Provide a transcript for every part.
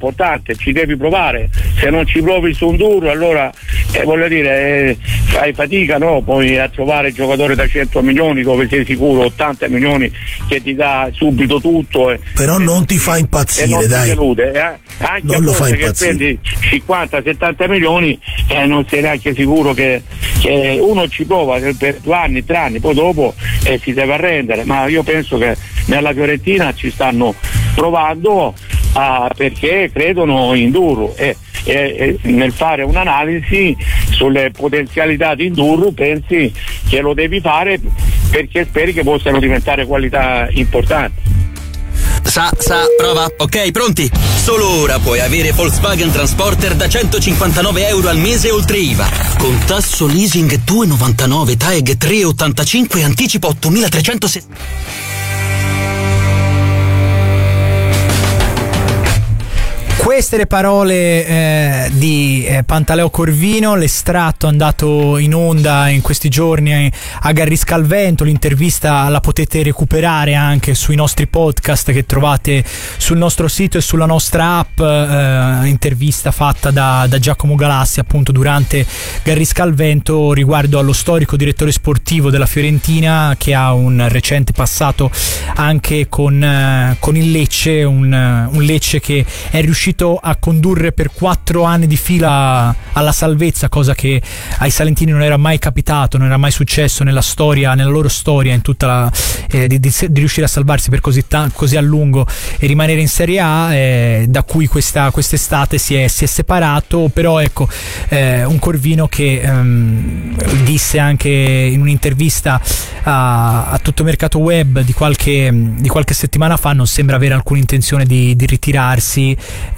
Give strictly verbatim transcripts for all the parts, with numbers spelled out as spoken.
importante, ci devi provare, se non ci provi su un duro allora eh, voglio dire eh, fai fatica, no? Poi a trovare il giocatore da cento milioni dove sei sicuro ottanta milioni che ti dà subito tutto eh, però eh, non ti fa impazzire, non dai delude, eh? Anche non a lo fa volte che impazzire. spendi cinquanta settanta milioni e eh, non sei neanche sicuro che, che uno ci prova per due anni, tre anni, poi dopo eh, si deve arrendere, ma io penso che nella Fiorentina ci stanno provando ah, perché credono in Durru e, e, e nel fare un'analisi sulle potenzialità di Durru pensi che lo devi fare perché speri che possano diventare qualità importanti. Sa, sa, prova. Ok, pronti? Solo ora puoi avere Volkswagen Transporter da centocinquantanove euro al mese oltre I V A. Con tasso leasing due virgola novantanove, T A E G tre virgola ottantacinque e anticipo ottomilatrecentosessanta. Queste le parole eh, di eh, Pantaleo Corvino, l'estratto andato in onda in questi giorni a Garrisca al Vento. L'intervista la potete recuperare anche sui nostri podcast che trovate sul nostro sito e sulla nostra app, eh, intervista fatta da, da Giacomo Galassi appunto durante Garrisca al Vento riguardo allo storico direttore sportivo della Fiorentina che ha un recente passato anche con, eh, con il Lecce, un, un Lecce che è riuscito a condurre per quattro anni di fila alla salvezza, cosa che ai salentini non era mai capitato, non era mai successo nella storia, nella loro storia, in tutta la, eh, di, di, di riuscire a salvarsi per così, ta- così a lungo e rimanere in Serie A, eh, da cui questa quest'estate si è, si è separato. Però ecco, eh, un Corvino che ehm, disse anche in un'intervista a, a Tutto Mercato Web di qualche, di qualche settimana fa, non sembra avere alcuna intenzione di, di ritirarsi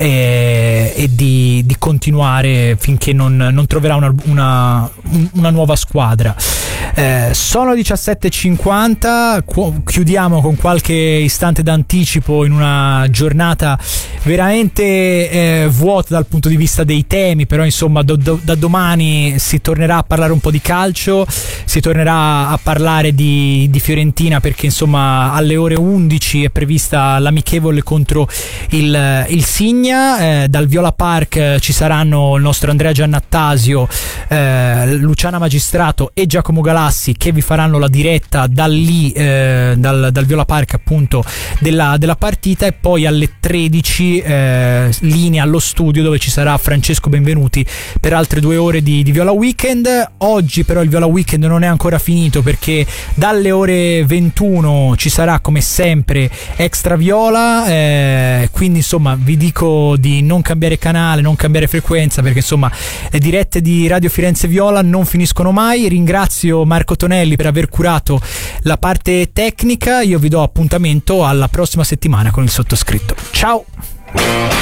E, e di, di continuare finché non, non troverà una, una, una nuova squadra. Eh, sono diciassette e cinquanta, cu- chiudiamo con qualche istante d'anticipo in una giornata veramente eh, vuota dal punto di vista dei temi, però insomma do, do, da domani si tornerà a parlare un po' di calcio, si tornerà a parlare di, di Fiorentina perché insomma alle ore undici è prevista l'amichevole contro il, il Signa. Eh, dal Viola Park eh, ci saranno il nostro Andrea Giannattasio, eh, Luciana Magistrato e Giacomo Galassi che vi faranno la diretta da lì, eh, dal, dal Viola Park appunto della, della partita, e poi alle tredici eh, linea allo studio dove ci sarà Francesco Benvenuti per altre due ore di, di Viola Weekend. Oggi però il Viola Weekend non è ancora finito perché dalle ore ventuno ci sarà come sempre Extra Viola, eh, quindi insomma vi dico di non cambiare canale, non cambiare frequenza perché insomma le dirette di Radio Firenze Viola non finiscono mai. Ringrazio Marco Tonelli per aver curato la parte tecnica, io vi do appuntamento alla prossima settimana con il sottoscritto. Ciao!